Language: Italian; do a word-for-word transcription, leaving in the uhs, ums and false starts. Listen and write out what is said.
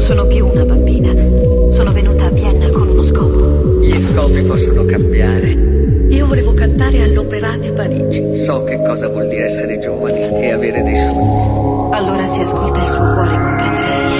sono più una bambina. Sono venuta a Vienna con uno scopo. Gli scopi possono cambiare. Io volevo cantare all'Opéra di Parigi. So che cosa vuol dire essere giovani e avere dei sogni. Allora, se ascolta il suo cuore, comprenderà i miei.